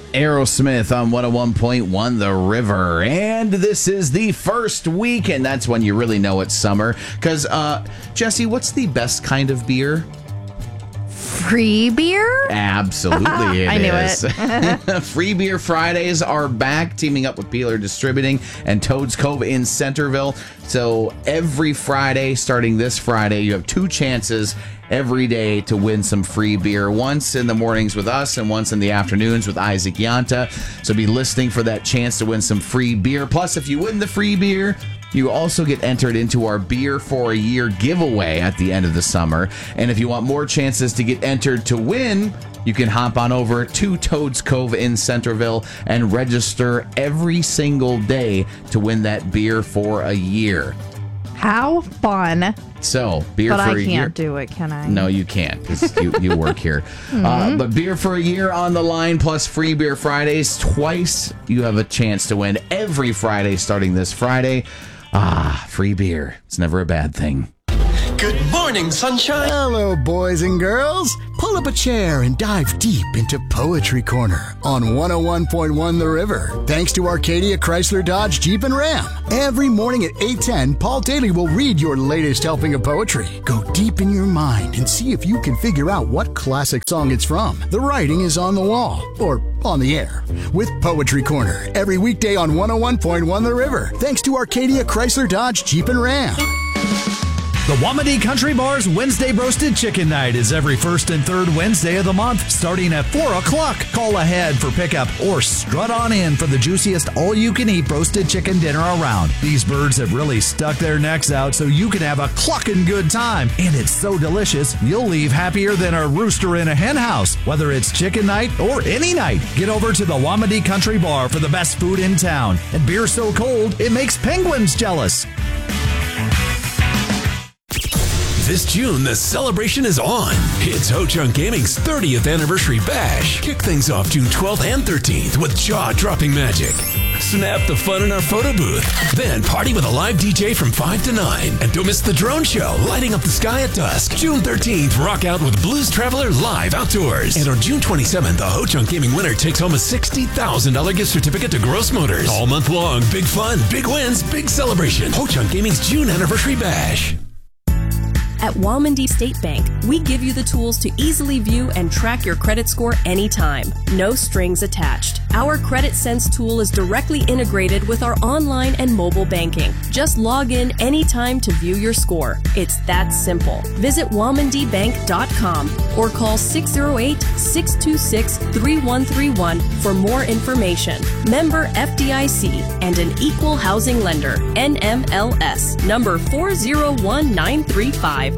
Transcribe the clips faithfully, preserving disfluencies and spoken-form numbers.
Aerosmith on one oh one point one The River. And this is the first week, and that's when you really know it's summer. Because, uh, Jesse, what's the best kind of beer? Free beer? Absolutely it I knew is. It. Free Beer Fridays are back, teaming up with Peeler Distributing and Toads Cove in Centerville. So every Friday, starting this Friday, you have two chances every day to win some free beer. Once in the mornings with us and once in the afternoons with Isaac Yanta. So be listening for that chance to win some free beer. Plus, if you win the free beer, you also get entered into our Beer for a Year giveaway at the end of the summer. And if you want more chances to get entered to win, you can hop on over to Toads Cove in Centerville and register every single day to win that Beer for a Year. How fun. So, Beer but for I a Year. But I can't do it, can I? No, you can't, because you, you work here. mm-hmm. uh, but Beer for a Year on the line, plus Free Beer Fridays. Twice you have a chance to win every Friday starting this Friday. Ah, free beer. It's never a bad thing. Good morning, sunshine. Hello, boys and girls. Pull up a chair and dive deep into Poetry Corner on one oh one point one The River. Thanks to Arcadia Chrysler Dodge Jeep and Ram. Every morning at eight ten, Paul Daly will read your latest helping of poetry. Go deep in your mind and see if you can figure out what classic song it's from. The writing is on the wall, or on the air, with Poetry Corner every weekday on one oh one point one The River. Thanks to Arcadia Chrysler Dodge Jeep and Ram. The Wamedy Country Bar's Wednesday Roasted Chicken Night is every first and third Wednesday of the month, starting at four o'clock. Call ahead for pickup or strut on in for the juiciest all-you-can-eat roasted chicken dinner around. These birds have really stuck their necks out so you can have a clucking good time. And it's so delicious, you'll leave happier than a rooster in a hen house. Whether it's chicken night or any night, get over to the Wamedy Country Bar for the best food in town. And beer so cold, it makes penguins jealous. This June, the celebration is on. It's Ho-Chunk Gaming's thirtieth anniversary bash. Kick things off June twelfth and thirteenth with jaw-dropping magic. Snap the fun in our photo booth. Then party with a live D J from five to nine. And don't miss the drone show, lighting up the sky at dusk. June thirteenth, rock out with Blues Traveler live outdoors. And on June twenty-seventh, the Ho-Chunk Gaming winner takes home a sixty thousand dollars gift certificate to Gross Motors. All month long, big fun, big wins, big celebration. Ho-Chunk Gaming's June anniversary bash. At Wamedy State Bank, we give you the tools to easily view and track your credit score anytime. No strings attached. Our Credit Sense tool is directly integrated with our online and mobile banking. Just log in anytime to view your score. It's that simple. Visit wamedy bank dot com or call six oh eight, six two six, three one three one for more information. Member F D I C and an equal housing lender. N M L S number four zero one nine three five.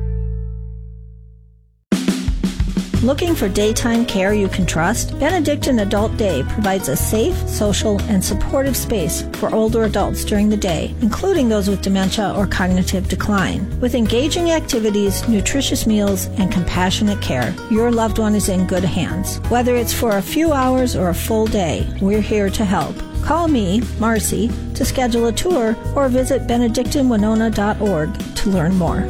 Looking for daytime care you can trust? Benedictine Adult Day provides a safe, social, and supportive space for older adults during the day, including those with dementia or cognitive decline. With engaging activities, nutritious meals, and compassionate care, your loved one is in good hands. Whether it's for a few hours or a full day, we're here to help. Call me, Marcy, to schedule a tour or visit benedictine winona dot org to learn more.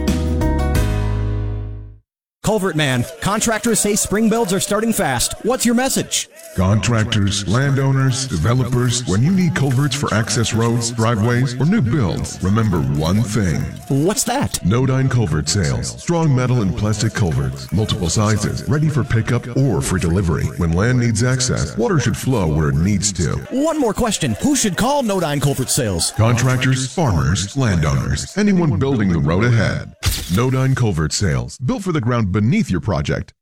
Culvert Man, contractors say spring builds are starting fast. What's your message? Contractors, landowners, developers, when you need culverts for access roads, driveways, or new builds, remember one thing. What's that? Nodine Culvert Sales. Strong metal and plastic culverts, multiple sizes, ready for pickup or for delivery. When land needs access, water should flow where it needs to. One more question. Who should call Nodine Culvert Sales? Contractors, farmers, landowners, anyone building the road ahead. Nodine Culvert Sales. Built for the ground beneath your project.